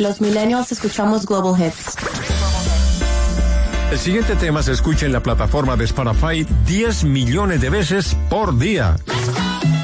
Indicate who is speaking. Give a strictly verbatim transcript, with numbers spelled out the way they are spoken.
Speaker 1: Los millennials escuchamos Global Hits.
Speaker 2: El siguiente tema se escucha en la plataforma de Spotify diez millones de veces por día.